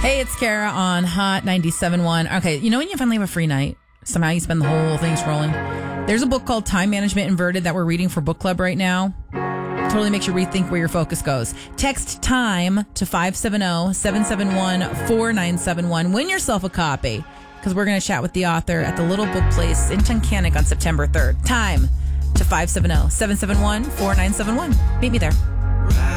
Hey, it's Kara on Hot 97.1. Okay, you know when you finally have a free night? Somehow you spend the whole thing scrolling. There's a book called Time Management Inverted that we're reading for book club right now. Totally makes you rethink where your focus goes. Text TIME to 570-771-4971. Win yourself a copy because we're going to chat with the author at the Little Book Place in Tunkhannock on September 3rd. TIME to 570-771-4971. Meet me there.